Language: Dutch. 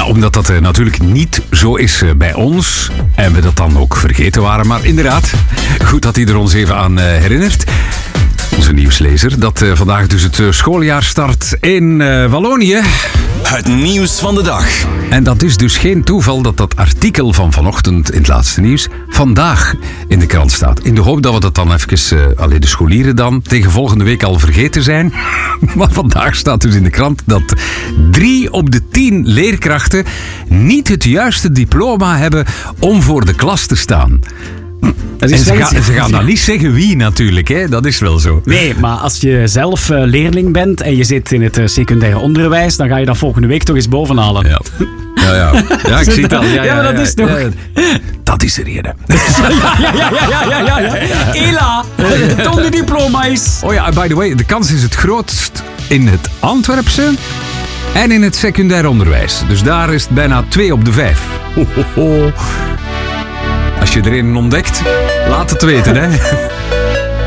omdat dat natuurlijk niet zo is bij ons. En we dat dan ook vergeten waren. Maar inderdaad, goed dat hij er ons even aan herinnert. Onze nieuwslezer, dat vandaag dus het schooljaar start in Wallonië. Het nieuws van de dag. En dat is dus geen toeval dat dat artikel van vanochtend in het laatste nieuws vandaag in de krant staat. In de hoop dat we dat dan even, alleen de scholieren dan, tegen volgende week al vergeten zijn. Maar vandaag staat dus in de krant dat 3 op de 10 leerkrachten niet het juiste diploma hebben om voor de klas te staan. En ze gaan dan niet zeggen wie natuurlijk, hè? Dat is wel zo. Nee, maar als je zelf leerling bent en je zit in het secundair onderwijs, dan ga je dat volgende week toch eens bovenhalen. Ja, ik zie het al. Ja, maar dat is toch... Dat is de reden. Ja. Ela, toon de diploma is. Oh ja, by the way, de kans is het grootst in het Antwerpse en in het secundair onderwijs. Dus daar is het bijna 2 op de 5. Als je er een ontdekt, laat het weten, hè.